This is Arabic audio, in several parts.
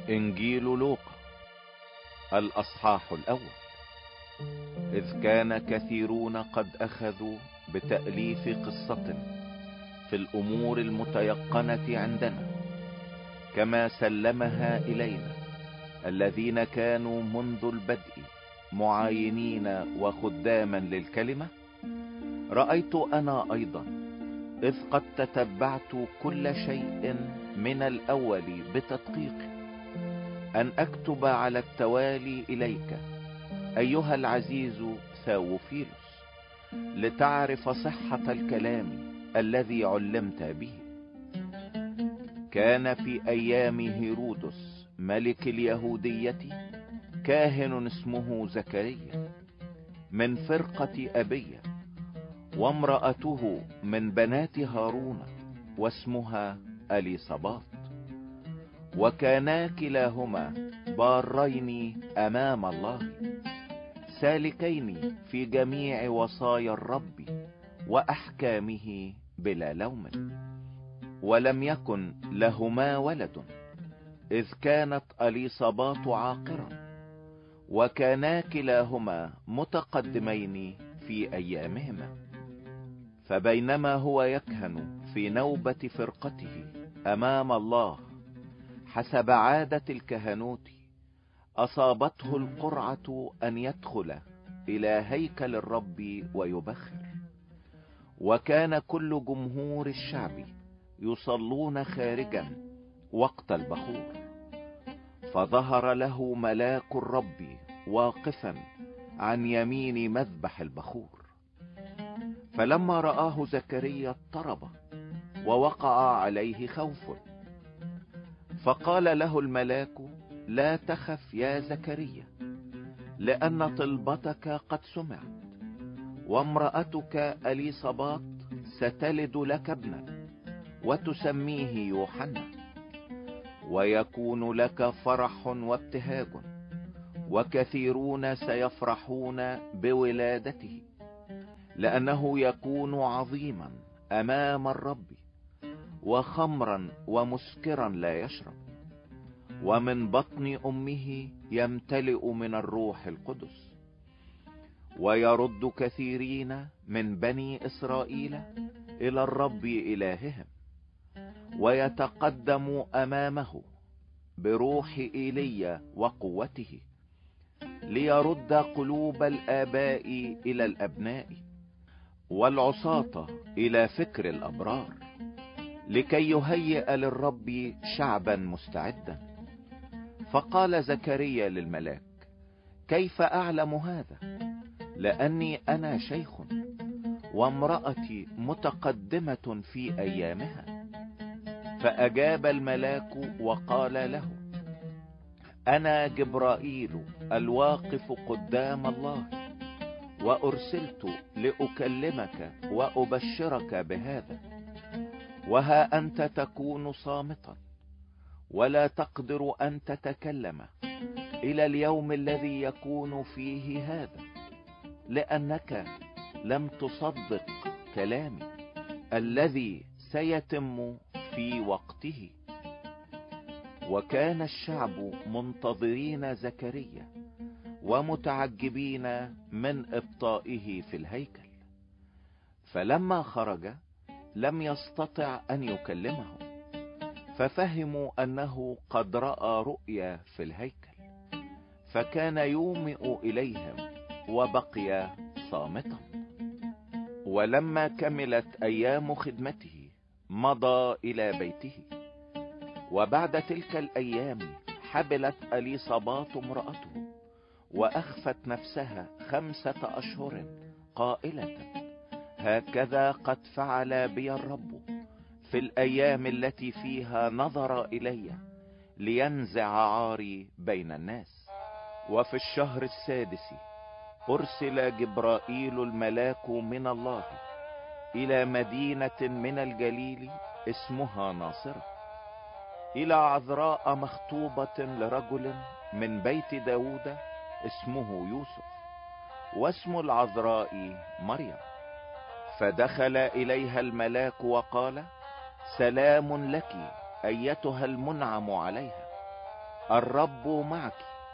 انجيل لوقا الاصحاح الاول. اذ كان كثيرون قد اخذوا بتأليف قصة في الامور المتيقنة عندنا، كما سلمها الينا الذين كانوا منذ البدء معاينين وخداما للكلمة، رأيت انا ايضا اذ قد تتبعت كل شيء من الاول بتدقيق ان اكتب على التوالي اليك ايها العزيز ثاوفيلوس، لتعرف صحة الكلام الذي علمت به. كان في ايام هيرودس ملك اليهودية كاهن اسمه زكريا من فرقة ابية، وامرأته من بنات هارون واسمها اليصابات، وكانا كلاهما بارين امام الله، سالكين في جميع وصايا الرب واحكامه بلا لوم. ولم يكن لهما ولد اذ كانت اليصابات عاقرا، وكانا كلاهما متقدمين في ايامهما. فبينما هو يكهن في نوبة فرقته امام الله حسب عادة الكهنوت، اصابته القرعة ان يدخل الى هيكل الرب ويبخر، وكان كل جمهور الشعب يصلون خارجا وقت البخور. فظهر له ملاك الرب واقفا عن يمين مذبح البخور، فلما رآه زكريا اضطرب ووقع عليه خوف، فقال له الملاك: لا تخف يا زكريا، لأن طلبتك قد سمعت، وامرأتك اليصابات ستلد لك ابنا وتسميه يوحنا، ويكون لك فرح وابتهاج، وكثيرون سيفرحون بولادته، لأنه يكون عظيما أمام الرب، وخمرا ومسكرا لا يشرب، ومن بطن امه يمتلئ من الروح القدس، ويرد كثيرين من بني اسرائيل الى الرب الههم، ويتقدم امامه بروح ايليا وقوته، ليرد قلوب الاباء الى الابناء والعصاة الى فكر الابرار، لكي يهيئ للرب شعبا مستعدا. فقال زكريا للملاك: كيف اعلم هذا؟ لاني انا شيخ، وامرأتي متقدمة في ايامها. فاجاب الملاك وقال له: انا جبرائيل الواقف قدام الله، وارسلت لاكلمك وابشرك بهذا. وها انت تكون صامتا ولا تقدر ان تتكلم الى اليوم الذي يكون فيه هذا، لانك لم تصدق كلامي الذي سيتم في وقته. وكان الشعب منتظرين زكريا ومتعجبين من ابطائه في الهيكل. فلما خرج لم يستطع ان يكلمهم، ففهموا انه قد رأى رؤيا في الهيكل، فكان يومئ اليهم وبقي صامتا. ولما كملت ايام خدمته مضى الى بيته. وبعد تلك الايام حبلت اليصابات امرأته، واخفت نفسها 5 اشهر قائلة: هكذا قد فعل بي الرب في الايام التي فيها نظر الي لينزع عاري بين الناس. وفي الشهر 6 ارسل جبرائيل الملاك من الله الى مدينة من الجليل اسمها ناصرة، الى عذراء مخطوبة لرجل من بيت داود اسمه يوسف، واسم العذراء مريم. فدخل اليها الملاك وقال: سلام لك ايتها المنعم عليها، الرب معك،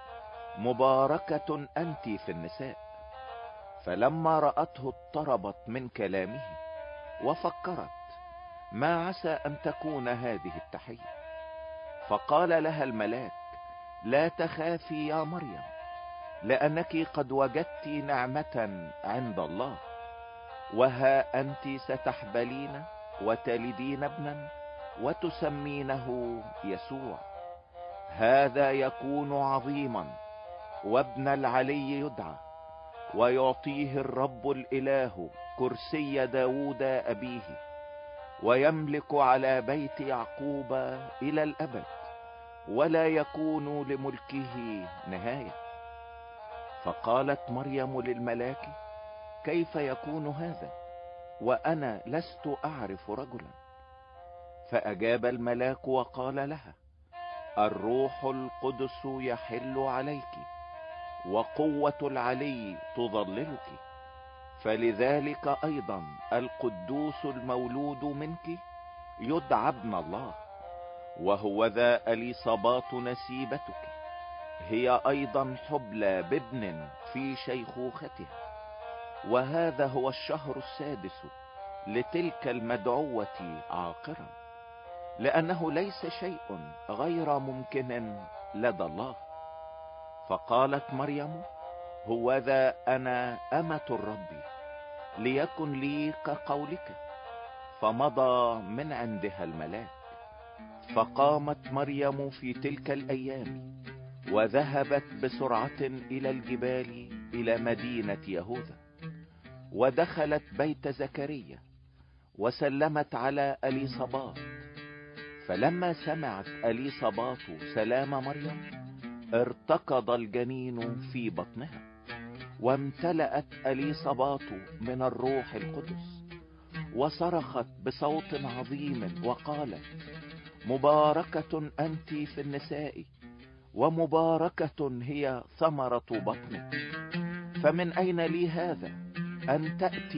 مباركة أنت في النساء. فلما رأته اضطربت من كلامه وفكرت ما عسى أن تكون هذه التحية. فقال لها الملاك: لا تخافي يا مريم، لأنك قد وجدت نعمة عند الله، وها أنت ستحبلين وتلدين ابنا وتسمينه يسوع. هذا يكون عظيما، وابن العلي يدعى، ويعطيه الرب الإله كرسي داود أبيه، ويملك على بيت يعقوب إلى الأبد، ولا يكون لملكه نهاية. فقالت مريم للملاك: كيف يكون هذا، وأنا لست أعرف رجلا؟ فأجاب الملاك وقال لها: الروح القدس يحل عليك، وقوة العلي تظللك، فلذلك أيضا القدوس المولود منك يدعى ابن الله. وهو ذا إليصابات نسيبتك هي أيضا حبلى بابن في شيخوختها، وهذا هو الشهر السادس لتلك المدعوة عاقرا، لأنه ليس شيء غير ممكن لدى الله. فقالت مريم: هو ذا أنا أمة الرب، ليكن لي كقولك. فمضى من عندها الملاك. فقامت مريم في تلك الأيام وذهبت بسرعة إلى الجبال إلى مدينة يهوذا، ودخلت بيت زكريا وسلمت على إليصابات. فلما سمعت إليصابات سلام مريم ارتقض الجنين في بطنها، وامتلأت إليصابات من الروح القدس، وصرخت بصوت عظيم وقالت: مباركة أنت في النساء، ومباركة هي ثمرة بطنك. فمن أين لي هذا أن تأتي